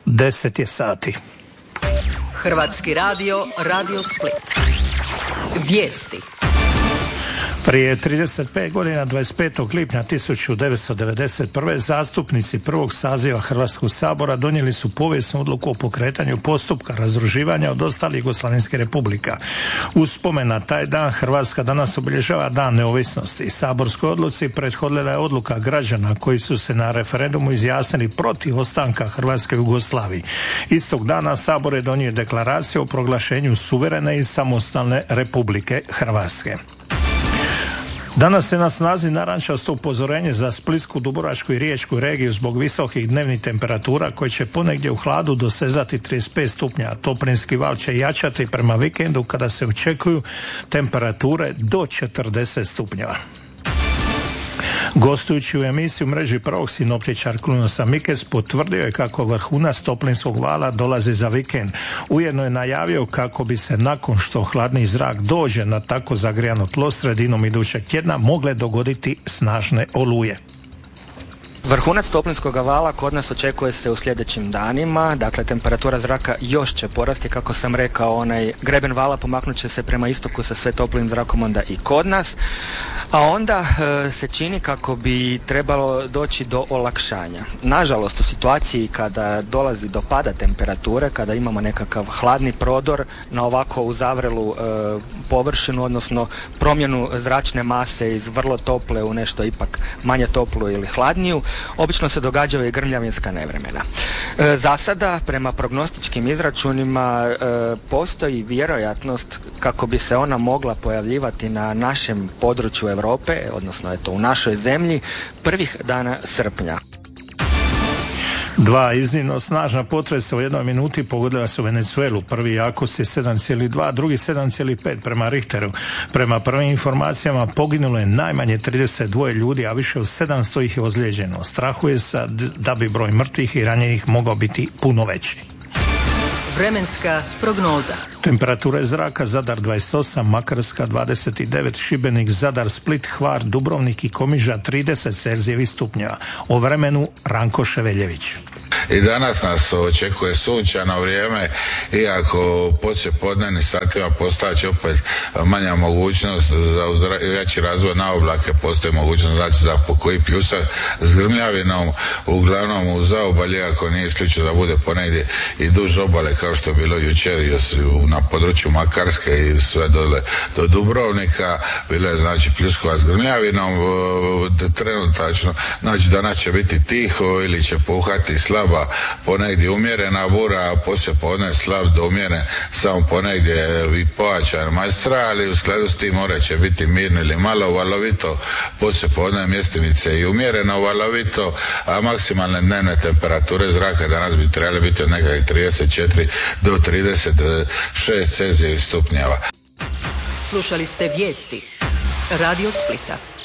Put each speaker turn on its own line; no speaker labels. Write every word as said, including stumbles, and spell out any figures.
deset je sati.
Hrvatski radio, Radio Split. Vijesti.
Prije trideset pet godina, dvadeset petog lipnja tisuću devetsto devedeset prve. zastupnici prvog saziva Hrvatskog sabora donijeli su povijesnu odluku o pokretanju postupka razdruživanja od ostalih jugoslavenskih republika. Uz spomen na taj dan Hrvatska danas obilježava Dan neovisnosti. Saborskoj odluci prethodila je odluka građana koji su se na referendumu izjasnili protiv ostanka Hrvatske u Jugoslaviji. Istog dana Sabor je donio deklaraciju o proglašenju suverene i samostalne Republike Hrvatske. Danas je na snazi narančasto upozorenje za Splitsku, Dubrovačku i Riječku regiju zbog visokih dnevnih temperatura koje će ponegdje u hladu dosezati trideset pet stupnja. Toplinski val će jačati prema vikendu kada se očekuju temperature do četrdeset stupnjeva. Gostujući u emisiju mreži prvog sinoptičar Krunosa Mikes potvrdio je kako vrhunac toplinskog vala dolazi za vikend. Ujedno je najavio kako bi se nakon što hladni zrak dođe na tako zagrijano tlo sredinom idućeg tjedna mogle dogoditi snažne oluje.
Vrhunac toplinskog vala kod nas očekuje se u sljedećim danima, dakle temperatura zraka još će porasti, kako sam rekao, onaj greben vala pomaknut će se prema istoku sa sve toplim zrakom onda i kod nas, a onda e, se čini kako bi trebalo doći do olakšanja. Nažalost, u situaciji kada dolazi do pada temperature, kada imamo nekakav hladni prodor na ovako uzavrelu e, površinu, odnosno promjenu zračne mase iz vrlo tople u nešto ipak manje toplu ili hladniju, obično se događaju i grmljavinska nevremena. E, za sada, prema prognostičkim izračunima, e, postoji vjerojatnost kako bi se ona mogla pojavljivati na našem području Europe, odnosno eto u našoj zemlji, prvih dana srpnja.
Dva iznimno snažna potresa u jednoj minuti pogodila su Venezuelu. Prvi jakos je sedam zarez dva, drugi sedam zarez pet prema Richteru. Prema prvim informacijama poginulo je najmanje trideset dva ljudi, a više od sedamsto ih je ozlijeđeno. Strahuje se da bi broj mrtvih i ranjenih mogao biti puno veći.
Vremenska prognoza.
Temperature zraka: Zadar dvadeset osam, Makarska dvadeset devet, Šibenik, Zadar, Split, Hvar, Dubrovnik i Komiža trideset Celzijevih stupnjeva. O vremenu Ranko Ševeljević.
I danas nas očekuje sunčano vrijeme, iako poslije podnevnim satima postaće opet manja mogućnost za veći razvoj na oblake, postoji mogućnost znači za pokoji pljusak s grmljavinom, uglavnom u zaobalje, ako nije isključeno da bude ponegdje i duž obale kao što je bilo jučer na području Makarske i sve dole do Dubrovnika, bilo je znači pljuskova s grmljavinom. Trenutačno, znači danas će biti tiho ili će puhati slaba, ponegdje umjerena bura, a poslije podne slab do umjeren, samo ponegdje i pojačan majstral, ali u skladu s tim more će biti mirno ili malo valovito, poslije podne mjestimice i umjereno valovito, a maksimalne dnevne temperature zraka danas bi trebali biti od nekakvih trideset četiri do trideset šest Celzijevih stupnjeva.
Slušali ste vijesti Radio Splita.